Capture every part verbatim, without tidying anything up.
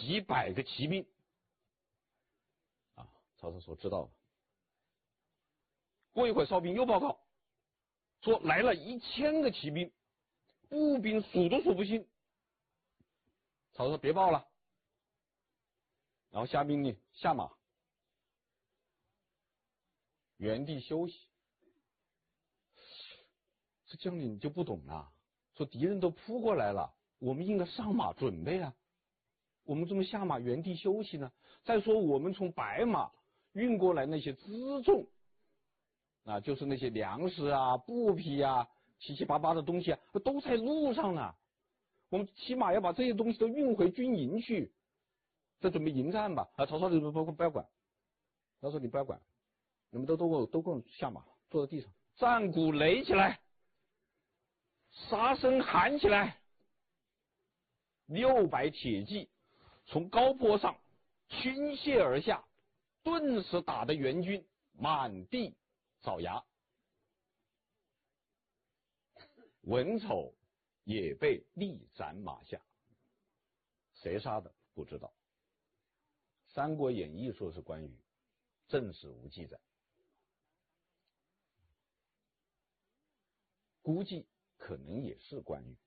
几百个骑兵。啊，曹操说知道了。过一会儿，哨兵又报告说来了一千个骑兵，步兵数都数不清。曹操说别报了，然后下命令下马，原地休息。这将领就不懂了，说敌人都扑过来了，我们应该上马准备啊，我们怎么下马原地休息呢？再说我们从白马运过来那些辎重啊，就是那些粮食啊、布匹啊、七七八八的东西啊，都在路上呢。我们起码要把这些东西都运回军营去，再准备迎战吧。啊，曹操就说不要管，他说你不要管，你们都都给我都给我下马，坐在地上，战鼓擂起来，杀声喊起来。六百铁骑从高坡上倾泻而下，顿时打得援军满地找牙。文丑也被力斩马下，谁杀的不知道。《三国演义》说是关羽，正史无记载，估计可能也是关羽。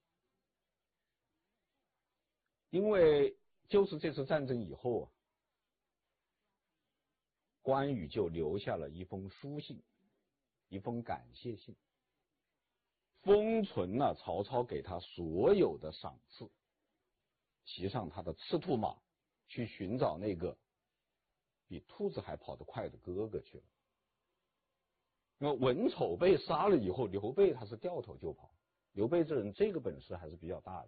因为就是这次战争以后啊，关羽就留下了一封书信，一封感谢信，封存了曹操给他所有的赏赐，骑上他的赤兔马去寻找那个比兔子还跑得快的哥哥去了。那么文丑被杀了以后，刘备他是掉头就跑，刘备这人这个本事还是比较大的。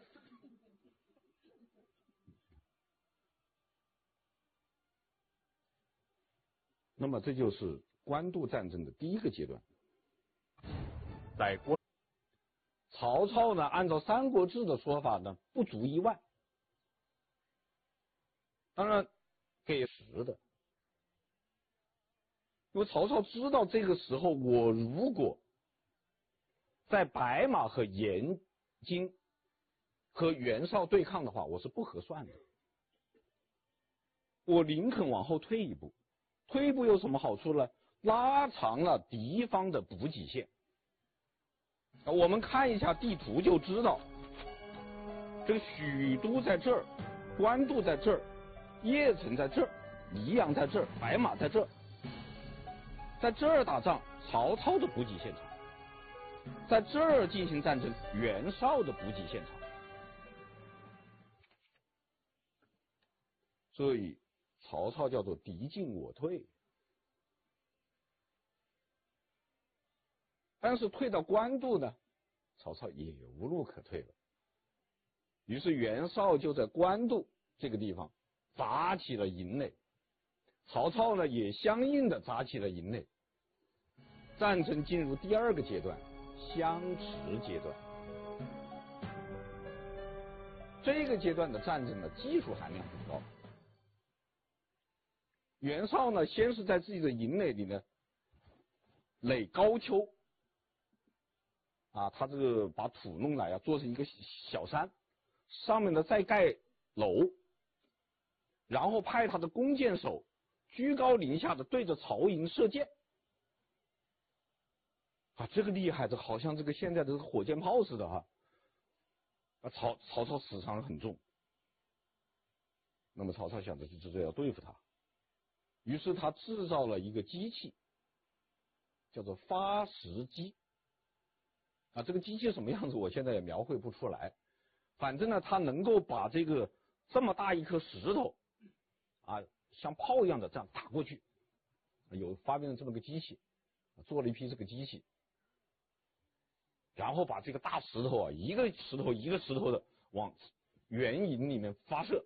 那么这就是官渡战争的第一个阶段。在关曹操呢，按照《三国志》的说法呢，不足一万，当然给实的。因为曹操知道这个时候，我如果在白马和延津和袁绍对抗的话，我是不合算的。我宁肯往后退一步，退一步有什么好处呢？拉长了敌方的补给线。我们看一下地图就知道，这个许都在这儿，官渡在这儿，邺城在这儿，宜阳在这儿，白马在这儿。在这儿打仗，曹操的补给现场；在这儿进行战争，袁绍的补给现场。所以曹操叫做敌进我退。但是退到官渡呢，曹操也无路可退了。于是袁绍就在官渡这个地方扎起了营垒，曹操呢也相应的扎起了营垒。战争进入第二个阶段，相持阶段。这个阶段的战争呢，技术含量很高。袁绍呢，先是在自己的营垒里呢垒高丘，啊，他这个把土弄来啊，做成一个小山，上面呢再盖楼，然后派他的弓箭手居高临下的对着曹营射箭。啊，这个厉害，这好像这个现在的火箭炮似的哈。啊，曹曹操死伤很重。那么曹操想着就知道要对付他，于是他制造了一个机器，叫做发石机。啊，这个机器什么样子，我现在也描绘不出来。反正呢，它能够把这个这么大一颗石头，啊，像炮一样的这样打过去。有发明了这么个机器，做了一批这个机器。然后把这个大石头啊，一个石头一个石头的往援营里面发射，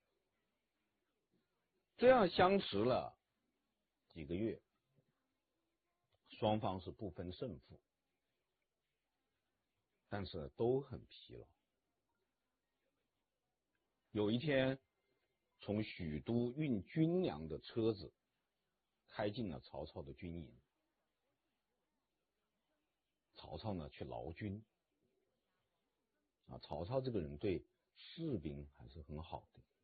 这样相持了几个月，双方是不分胜负，但是都很疲劳。有一天，从许都运军粮的车子开进了曹操的军营。曹操呢去劳军，啊，曹操这个人对士兵还是很好的，